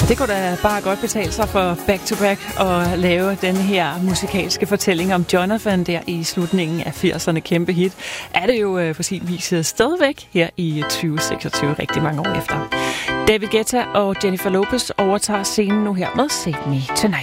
Det kunne da bare godt betale sig for Back to Back at lave den her musikalske fortælling om Jonathan der i slutningen af 80'erne. Kæmpe hit. Er det jo på sin vis stadigvæk her i 2026, rigtig mange år efter. David Guetta og Jennifer Lopez overtager scenen nu her med Save Me Tonight.